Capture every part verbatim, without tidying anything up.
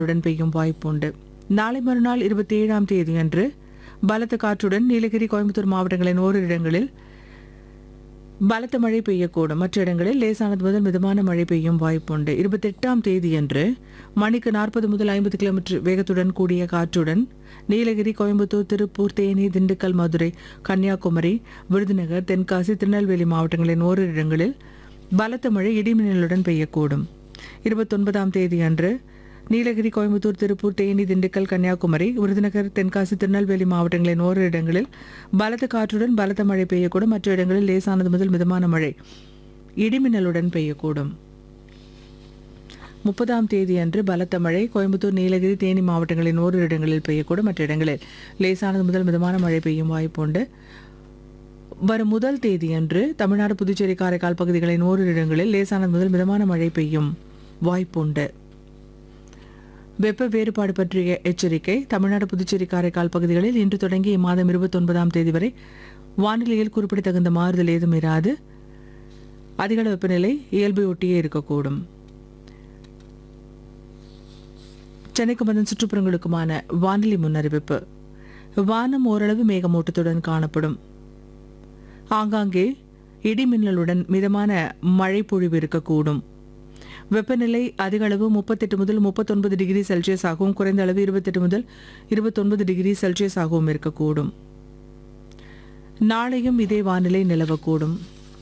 உடன் பெய்யும் வாய்ப்புண்டு. நாளை மறுநாள் இருபத்தி ஏழாம் தேதியன்று பலத்த காற்றுடன் நீலகிரி கோயம்புத்தூர் மாவட்டங்களின் ஓரிரு இடங்களில் பலத்த மழை பெய்யக்கூடும். மற்ற இடங்களில் லேசானது முதல் மிதமான மழை பெய்யும் வாய்ப்புண்டு. இருபத்தி எட்டாம் தேதியன்று மணிக்கு நாற்பது முதல் ஐம்பது கிலோமீட்டர் வேகத்துடன் கூடிய காற்றுடன் நீலகிரி கோயம்புத்தூர் திருப்பூர் தேனி திண்டுக்கல் மதுரை கன்னியாகுமரி விருதுநகர் தென்காசி திருநெல்வேலி மாவட்டங்களின் ஓரிரு இடங்களில் பலத்த மழை இடிமின்னலுடன் பெய்யக்கூடும். இருபத்தொன்பதாம் தேதியன்று நீலகிரி கோயம்புத்தூர் திருப்பூர் தேனி திண்டுக்கல் கன்னியாகுமரி விருதுநகர் தென்காசி திருநெல்வேலி மாவட்டங்களின் ஓரிரு இடங்களில் பலத்த காற்றுடன் பலத்த மழை பெய்யக்கூடும். மற்ற இடங்களில் லேசானது முதல் மிதமான மழை இடிமின்னலுடன் பெய்யக்கூடும். முப்பதாம் தேதியன்று பலத்த மழை கோயம்புத்தூர் நீலகிரி தேனி மாவட்டங்களின் ஓரிரு இடங்களில் பெய்யக்கூடும். மற்ற இடங்களில் லேசானது முதல் மிதமான மழை பெய்யும் வாய்ப்புண்டு. வரும் முதல் தேதியன்று தமிழ்நாடு புதுச்சேரி காரைக்கால் பகுதிகளின் ஓரிரு இடங்களில் லேசானது முதல் மிதமான மழை பெய்யும் வாய்ப்புண்டு. வெப்ப வேறுபாடு பற்றிய எச்சரிக்கை. தமிழ்நாடு புதுச்சேரி காரைக்கால் பகுதிகளில் இன்று தொடங்கி இம்மாதம் இருபத்தி ஒன்பதாம் தேதி வரை வானிலையில் குறிப்பிடத்தகுந்த மாறுதல் ஏதும் இராது. அதிகள வெப்பநிலை இயல்பை ஒட்டியே இருக்கக்கூடும். சென்னைக்கு வந்த சுற்றுப்புறங்களுக்குமான வானிலை முன்னறிவிப்பு. வானம் ஓரளவு மேகமூட்டத்துடன் காணப்படும். ஆங்காங்கே இடிமின்னலுடன் மிதமான மழை பொழிவு இருக்கக்கூடும். வெப்பநிலை அதிக அளவு முப்பத்தெட்டு முதல் முப்பத்தொன்பது டிகிரி செல்சியஸ் ஆகவும் குறைந்த அளவு இருபத்தெட்டு முதல் இருபத்தொன்பது டிகிரி செல்சியஸ் ஆகவும் இருக்கக்கூடும். நாளையும் இதே வானிலை நிலவக்கூடும்.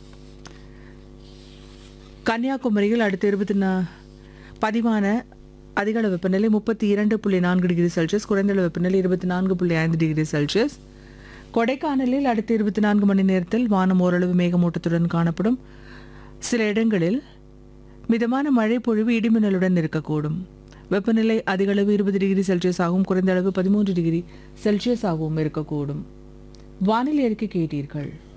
கன்னியாகுமரியில் அடுத்த இருபத்தி நா பதிவான அதிகள வெப்பநிலை முப்பத்தி இரண்டு புள்ளி நான்கு டிகிரி செல்சியஸ் குறைந்த வெப்பநிலை இருபத்தி நான்கு புள்ளி ஐந்து டிகிரி செல்சியஸ். கொடைக்கானலில் அடுத்த இருபத்தி நான்கு மணி நேரத்தில் வானம் ஓரளவு மேகமூட்டத்துடன் காணப்படும். சில இடங்களில் மிதமான மழை பொழிவு இடிமின்னலுடன் இருக்கக்கூடும். வெப்பநிலை அதிக அளவு இருபது டிகிரி செல்சியஸ் ஆகவும் குறைந்த அளவு பதிமூன்று டிகிரி செல்சியஸ் ஆகவும் இருக்கக்கூடும். வானிலை அறிக்கை கேட்டீர்கள்.